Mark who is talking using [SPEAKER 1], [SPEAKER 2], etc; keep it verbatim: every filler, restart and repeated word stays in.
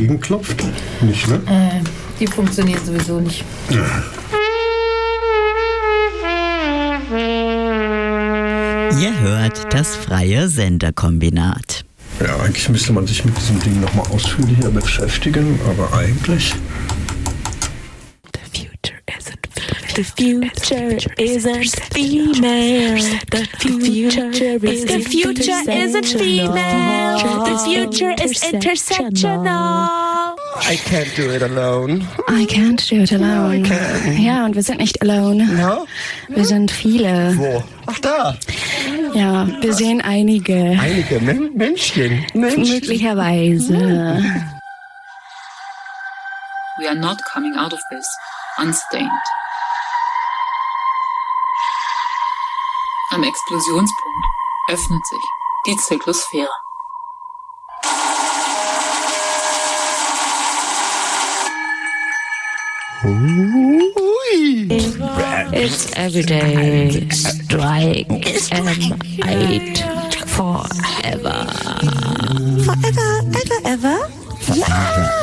[SPEAKER 1] dagegen klopft? Nicht, ne?
[SPEAKER 2] Äh, die funktionieren sowieso nicht.
[SPEAKER 1] Ja.
[SPEAKER 3] Ihr hört das freie Senderkombinat.
[SPEAKER 1] Ja, eigentlich müsste man sich mit diesem Ding nochmal ausführlicher beschäftigen, aber eigentlich...
[SPEAKER 4] The future isn't female. The future is the future isn't female. The future is intersectional.
[SPEAKER 5] I can't do it alone.
[SPEAKER 6] I can't do it alone.
[SPEAKER 5] No, I can't.
[SPEAKER 6] Ja, und wir sind nicht alone.
[SPEAKER 5] No?
[SPEAKER 6] Wir sind viele.
[SPEAKER 5] Wo? Ach, da.
[SPEAKER 6] Ja, wir sehen einige.
[SPEAKER 5] Einige Men Menschen. Menschen.
[SPEAKER 6] Möglicherweise.
[SPEAKER 7] We are not coming out of this unstained. Am Explosionspunkt öffnet sich die Zirklosphäre.
[SPEAKER 4] It's everyday strike M eight forever.
[SPEAKER 8] Forever, ever, ever?